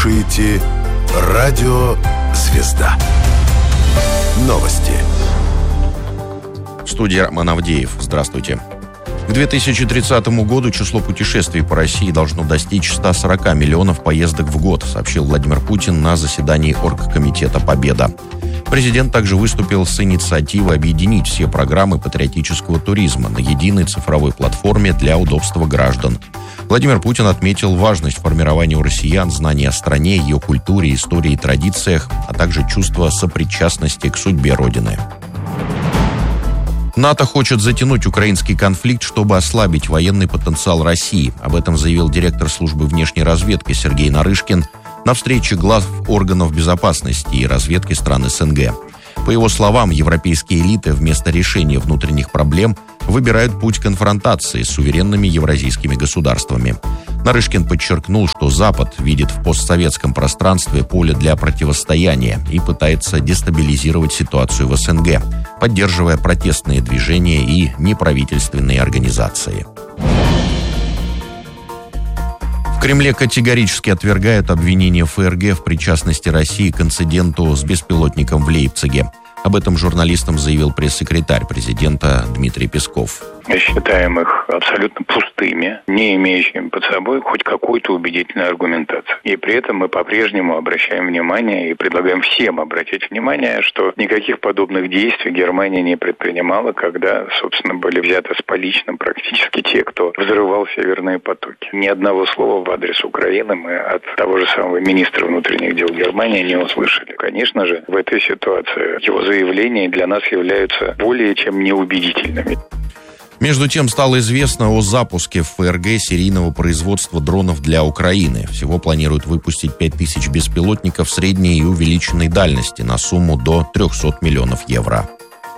слушаете «Радио Звезда». Новости. В студии Роман Авдеев. Здравствуйте. К 2030 году число путешествий по России должно достичь 140 миллионов поездок в год, сообщил Владимир Путин на заседании Оргкомитета «Победа». Президент также выступил с инициативой объединить все программы патриотического туризма на единой цифровой платформе для удобства граждан. Владимир Путин отметил важность формирования у россиян знаний о стране, ее культуре, истории и традициях, а также чувство сопричастности к судьбе Родины. НАТО хочет затянуть украинский конфликт, чтобы ослабить военный потенциал России. Об этом заявил директор службы внешней разведки Сергей Нарышкин на встрече глав органов безопасности и разведки стран СНГ. По его словам, европейские элиты вместо решения внутренних проблем выбирают путь конфронтации с суверенными евразийскими государствами. Нарышкин подчеркнул, что Запад видит в постсоветском пространстве поле для противостояния и пытается дестабилизировать ситуацию в СНГ, поддерживая протестные движения и неправительственные организации. В Кремле категорически отвергают обвинения ФРГ в причастности России к инциденту с беспилотником в Лейпциге. Об этом журналистам заявил пресс-секретарь президента Дмитрий Песков. Мы считаем их абсолютно пустыми, не имеющими под собой хоть какую-то убедительную аргументацию. И при этом мы по-прежнему обращаем внимание и предлагаем всем обратить внимание, что никаких подобных действий Германия не предпринимала, когда, собственно, были взяты с поличным практически те, кто взрывал северные потоки. Ни одного слова в адрес Украины мы от того же самого министра внутренних дел Германии не услышали. Конечно же, в этой ситуации его заявления для нас являются более чем неубедительными. Между тем, стало известно о запуске в ФРГ серийного производства дронов для Украины. Всего планируют выпустить 5000 беспилотников средней и увеличенной дальности на сумму до 300 миллионов евро.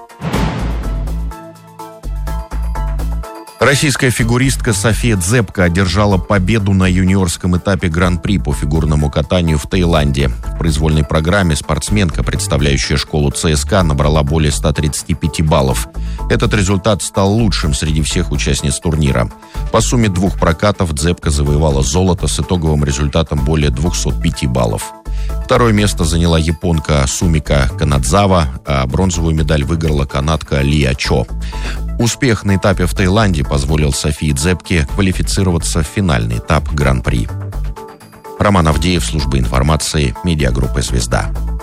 Российская фигуристка София Дзепка одержала победу на юниорском этапе Гран-при по фигурному катанию в Таиланде. В произвольной программе спортсменка, представляющая школу ЦСКА, набрала более 135 баллов. Этот результат стал лучшим среди всех участниц турнира. По сумме двух прокатов Дзепка завоевала золото с итоговым результатом более 205 баллов. Второе место заняла японка Сумика Канадзава, а бронзовую медаль выиграла канадка Лия Чо. Успех на этапе в Таиланде позволил Софии Дзепке квалифицироваться в финальный этап Гран-при. Роман Авдеев, служба информации, медиагруппа «Звезда».